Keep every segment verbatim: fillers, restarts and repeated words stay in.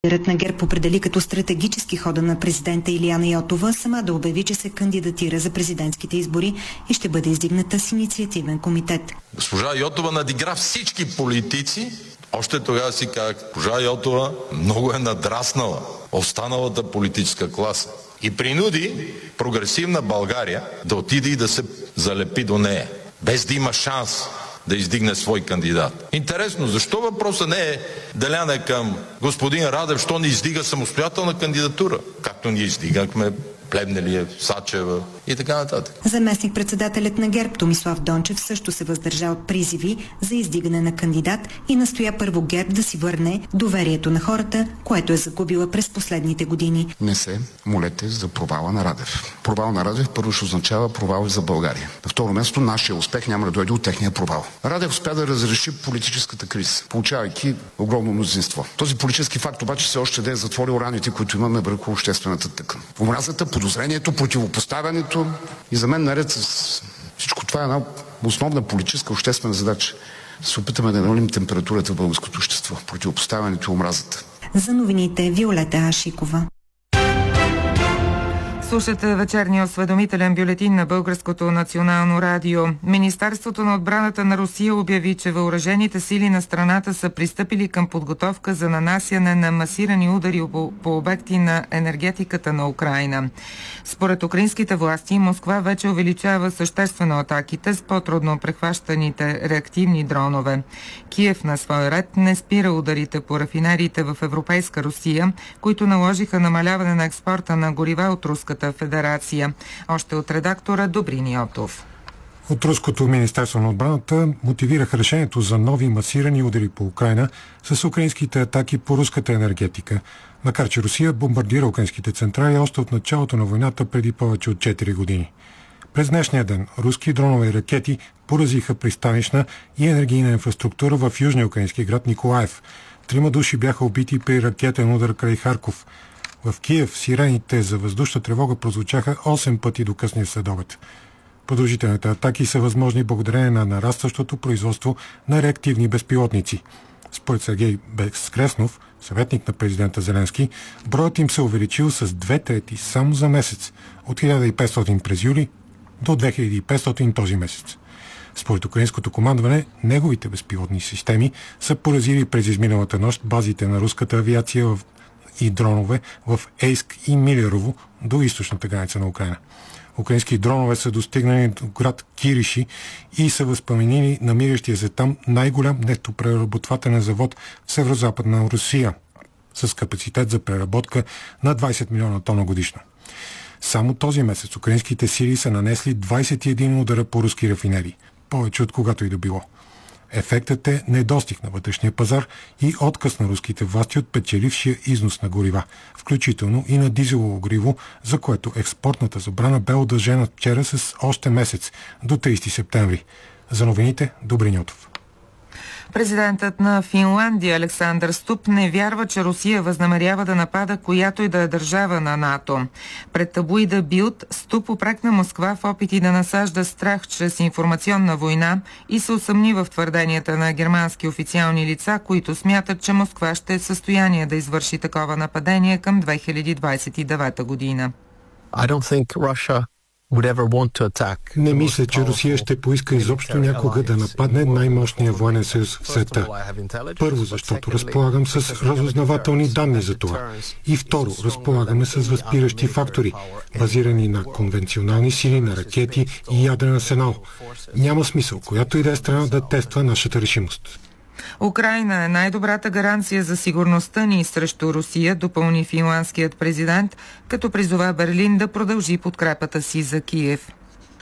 Лидерът на ГЕРБ определи като стратегически хода на президента Илияна Йотова сама да обяви, че се кандидатира за президентските избори и ще бъде издигната с инициативен комитет. Госпожа Йотова надигра всички политици. Още тогава си казах, госпожа Йотова много е надраснала останалата политическа класа и принуди прогресивна България да отиде и да се залепи до нея, без да има шанс да издигне свой кандидат. Интересно, защо въпросът не е Деляне към господин Радев, що не издига самостоятелна кандидатура, както ние издигахме Плевнелиев, Сачева и така нататък. Заместник-председателят на ГЕРБ Томислав Дончев също се въздържа от призиви за издигане на кандидат и настоя първо ГЕРБ да си върне доверието на хората, което е загубила през последните години. Не се молете за провала на Радев. Провал на Радев първо ще означава провал и за България. На второ място, нашия успех няма да дойде от техния провал. Радев успя да разреши политическата криза, получавайки огромно мнозинство. Този политически факт обаче все още да е затворил раните, които имаме върху обществената тъкан. Омразата, подозрението, противопоставянето и за мен наред с всичко това е една основна политическа обществена задача. Да се опитаме да намалим температурата в българското общество, противопоставянето и омразата. За новините Виолета Ашикова. Слушате вечерния осведомителен бюлетин на Българското национално радио. Министерството на отбраната на Русия обяви, че въоръжените сили на страната са пристъпили към подготовка за нанасяне на масирани удари по, по обекти на енергетиката на Украйна. Според украинските власти, Москва вече увеличава съществено атаките с по-трудно прехващаните реактивни дронове. Киев на свой ред не спира ударите по рафинериите в Европейска Русия, които наложиха намаляване на експорта на горива от Руската федерация. Още от редактора Добрин Йотов. От Руското министерство на отбраната мотивираха решението за нови масирани удари по Украйна с украинските атаки по руската енергетика, макар че Русия бомбардира украинските централи още от началото на войната преди повече от четири години. През днешния ден руски дронове и ракети поразиха пристанищна и енергийна инфраструктура в южния украински град Николаев. Трима души бяха убити при ракетен удар край Харков. В Киев сирените за въздушна тревога прозвучаха осем пъти до късния следобед. Продължителните атаки са възможни благодарение на нарастващото производство на реактивни безпилотници. Според Сергей Безкреснов, съветник на президента Зеленски, броят им се увеличил с две трети само за месец, от хиляда и петстотин през юли до две хиляди и петстотин този месец. Според украинското командване, неговите безпилотни системи са поразили през изминалата нощ базите на руската авиация в и дронове в Ейск и Милерово до източната граница на Украйна. Украински дронове са достигнали до град Кириши и са възпламенили намиращия се там най-голям нефтопреработвателен завод в северо-западна Русия с капацитет за преработка на двайсет милиона тона годишно. Само този месец украинските сили са нанесли двайсет и един удара по руски рафинерии, повече от когато и да било. Ефектът е недостиг на вътрешния пазар и отказ на руските власти от печелившия износ на горива, включително и на дизелово гориво, за което експортната забрана бе удължена вчера с още месец до трийсети септември. За новините Добрин Йотов. Президентът на Финландия Александър Ступ не вярва, че Русия възнамерява да напада която и да е държава на НАТО. Пред таблоида Билд Ступ упрекна Москва в опити да насажда страх чрез информационна война и се усъмни в твърденията на германски официални лица, които смятат, че Москва ще е в състояние да извърши такова нападение към две хиляди двайсет и девета година. I don't think Russia Не мисля, че Русия ще поиска изобщо някога да нападне най-мощния военен съюз в света. Първо, защото разполагам с разузнавателни данни за това. И второ, разполагаме с възпиращи фактори, базирани на конвенционални сили, на ракети и ядрен арсенал. Няма смисъл, която и да е страна да тества нашата решимост. Украйна е най-добрата гаранция за сигурността ни срещу Русия, допълни финландският президент, като призова Берлин да продължи подкрепата си за Киев.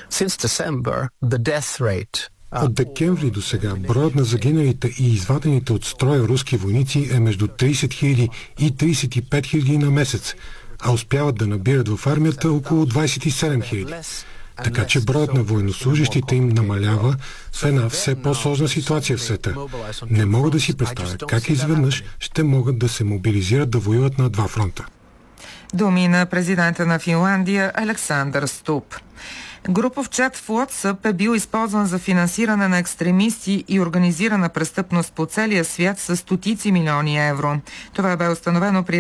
От декември до сега броят на загиналите и извадените от строя руски войници е между трийсет хиляди и трийсет и пет хиляди на месец, а успяват да набират в армията около двайсет и седем хиляди. Така че броят на военнослужащите им намалява в една все по-сложна ситуация в света. Не мога да си представя как изведнъж ще могат да се мобилизират да воюват на два фронта. Думи на президента на Финландия Александър Ступ. Групов чат в WhatsApp е бил използван за финансиране на екстремисти и организирана престъпност по целия свят с стотици милиони евро. Това бе установено при